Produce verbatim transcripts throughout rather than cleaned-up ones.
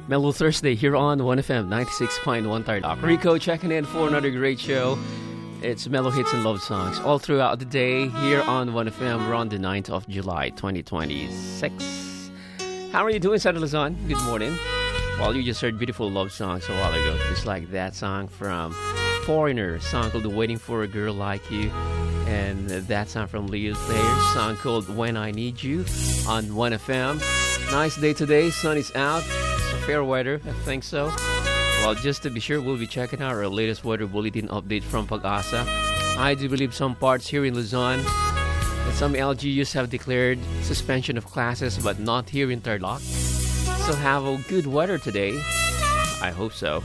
Mellow Thursday here on one F M ninety-six point one Tarlac. Rico checking in for another great show. It's Mellow Hits and Love Songs all throughout the day here on one F M. We're on the ninth of July, twenty twenty-six. How are you doing, Santa Luzon? Good morning. Well, you just heard beautiful love songs a while ago. Just like that song from Foreigner, song called Waiting for a Girl Like You. And that song from Leo Sayer, song called When I Need You on one F M. Nice day today. Sun is out. It's fair weather, I think so. Well, just to be sure, we'll be checking out our latest weather bulletin update from Pag-asa. I do believe some parts here in Luzon and some L G Us have declared suspension of classes, but not here in Tarlac. So have a good weather today. I hope so.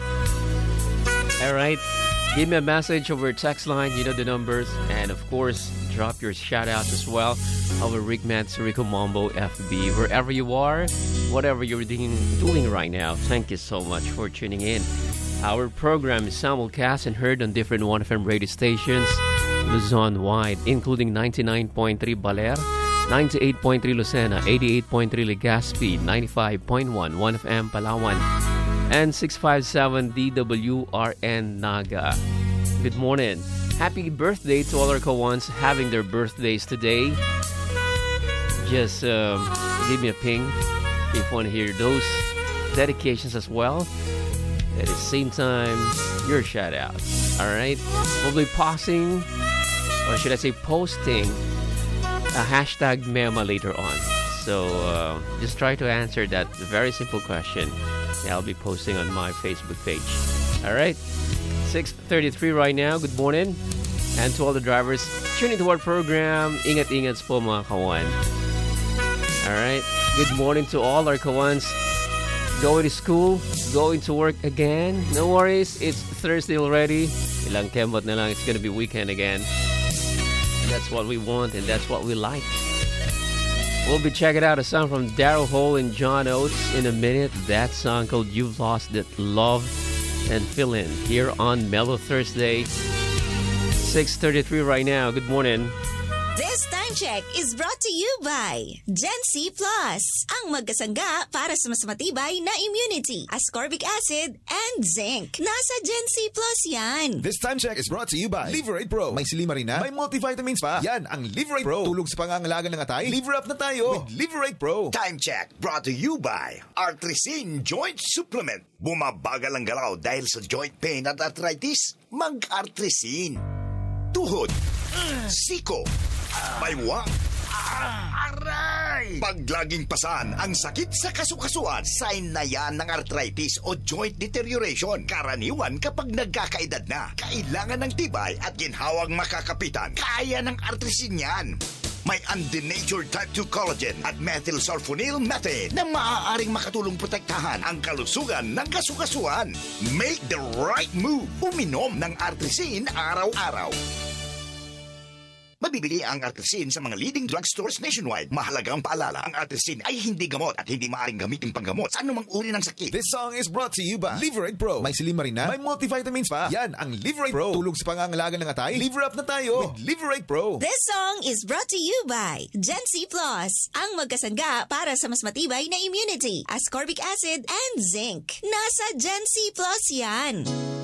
All right. Give me a message over text line, you know the numbers. And of course, drop your shout out as well over Rick Mats, Rico Mambo, F B. Wherever you are, whatever you're doing right now, thank you so much for tuning in. Our program is simulcast and heard on different one F M radio stations Luzon-wide, including ninety-nine point three Baler, ninety-eight point three Lucena, eighty-eight point three Legazpi, ninety-five point one one F M Palawan, and six fifty-seven D W R N Naga. Good morning. Happy birthday to all our Kawans having their birthdays today. Just um, give me a ping if you want to hear those dedications as well. At the same time, your shout out. Alright? We'll be pausing, or should I say posting, a hashtag mema later on. So uh, just try to answer that very simple question. I'll be posting on my Facebook page. Alright? six thirty-three right now. Good morning. And to all the drivers tuning to our program, ingat-ingat po mga kawan. Alright? Good morning to all our kawans going to school, going to work again. No worries, it's Thursday already. Ilang kembot na lang, it's gonna be weekend again. And that's what we want and that's what we like. We'll be checking out a song from Daryl Hall and John Oates in a minute. That song called You've Lost That Love and Fill In here on Mellow Thursday. six thirty-three right now. Good morning. This time check is brought to you by Gen C Plus, ang magkasangga para sa mas matibay na immunity, ascorbic acid and zinc. Nasa Gen C Plus yan. This time check is brought to you by Liverate Pro. May silimarina, may multivitamins pa. Yan ang Liverate Pro. Tulog sa pangangalaga ng atay. Liver up na tayo with Liverate Pro. Time check brought to you by Artrisin Joint Supplement. Bumabagal ang galaw dahil sa joint pain at arthritis. Mag-Artrisin. Tuhod, siko, baywang, aray! Pag laging pasan ang sakit sa kasukasuan, sign na yan ng arthritis o joint deterioration. Karaniwan kapag nagkakaedad na, kailangan ng tibay at ginhawang makakapitan. Kaya ng Artrisin yan. May undenatured type two collagen at methylsulfonyl methane na maaaring makatulong protektahan ang kalusugan ng kasukasuan. Make the right move. Uminom ng Artrisin araw-araw. Mabibili ang Artrisin sa mga leading drugstores nationwide. Mahalagang paalala, ang Artrisin ay hindi gamot at hindi maaaring gamitin panggamot sa anumang uri ng sakit. This song is brought to you by Liverate Pro. May silimarina, may multivitamins pa. Yan ang Liverate Pro. Tulog sa pangangalaga ng atay. Liver up na tayo with Liverate Pro. This song is brought to you by Gen C Plus, ang magkasangga para sa mas matibay na immunity, ascorbic acid and zinc. Nasa Gen C Plus yan.